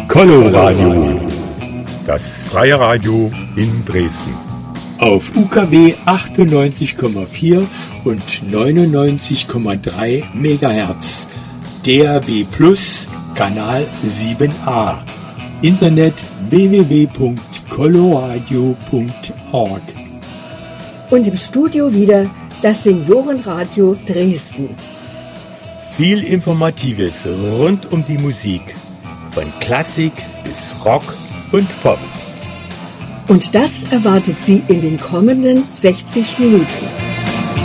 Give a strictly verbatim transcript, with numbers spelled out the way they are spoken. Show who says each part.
Speaker 1: Coloradio, das freie Radio in Dresden.
Speaker 2: Auf U K W achtundneunzig Komma vier und neunundneunzig Komma drei Megahertz, D A B Plus, Kanal sieben a, Internet w w w punkt coloradio punkt org.
Speaker 3: Und im Studio wieder das Seniorenradio Dresden.
Speaker 1: Viel Informatives rund um die Musik, von Klassik bis Rock und Pop.
Speaker 3: Und das erwartet Sie in den kommenden sechzig Minuten.